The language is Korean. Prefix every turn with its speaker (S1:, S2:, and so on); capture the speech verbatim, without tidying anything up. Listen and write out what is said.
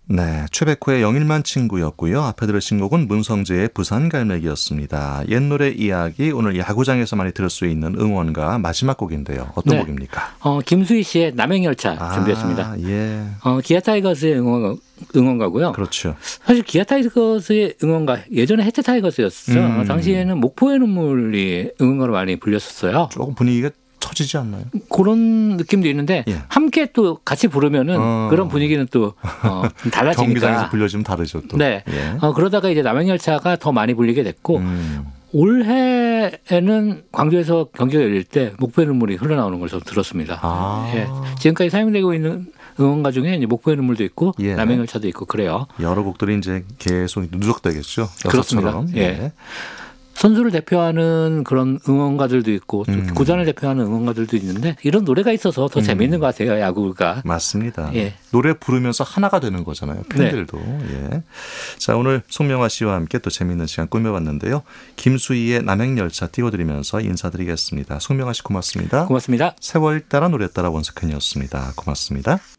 S1: 네, 최백호의 영일만 친구였고요. 앞에 들으신 곡은 문성재의 부산 갈매기였습니다. 옛 노래 이야기, 오늘 야구장에서 많이 들을 수 있는 응원가 마지막 곡인데요. 어떤
S2: 네.
S1: 곡입니까?
S2: 어, 김수희 씨의 남행열차
S1: 아,
S2: 준비했습니다.
S1: 예.
S2: 어, 기아 타이거스의 응원, 응원가고요.
S1: 그렇죠.
S2: 사실 기아 타이거스의 응원가, 예전에 해태 타이거스였죠.
S1: 음.
S2: 당시에는 목포의 눈물이 응원가로 많이 불렸었어요.
S1: 조금 분위기가 처지지 않나요?
S2: 그런 느낌도 있는데
S1: 예.
S2: 함께 또 같이 부르면은
S1: 어.
S2: 그런 분위기는 또 어, 좀 달라지니까.
S1: 경기장에서 불려주면 다르죠 또.
S2: 네.
S1: 예.
S2: 어, 그러다가 이제 남행열차가 더 많이 불리게 됐고
S1: 음.
S2: 올해에는 광주에서 경기가 열릴 때 목포의 눈물이 흘러나오는 걸 좀 들었습니다.
S1: 아.
S2: 예. 지금까지 사용되고 있는 응원가 중에 이제 목포의 눈물도 있고
S1: 예.
S2: 남행열차도 있고 그래요.
S1: 여러 곡들이 이제 계속 누적되겠죠.
S2: 그렇습니다.
S1: 여섯처럼.
S2: 예. 선수를 대표하는 그런 응원가들도 있고 또
S1: 음.
S2: 구단을 대표하는 응원가들도 있는데 이런 노래가 있어서 더
S1: 음.
S2: 재미있는 것 같아요. 야구가.
S1: 맞습니다.
S2: 예.
S1: 노래 부르면서 하나가 되는 거잖아요. 팬들도. 네. 예. 자, 오늘 송명화 씨와 함께 또 재미있는 시간 꾸며봤는데요. 김수희의 남행열차 띄워드리면서 인사드리겠습니다. 송명화 씨 고맙습니다.
S2: 고맙습니다.
S1: 세월 따라 노래 따라 원석현이었습니다. 고맙습니다.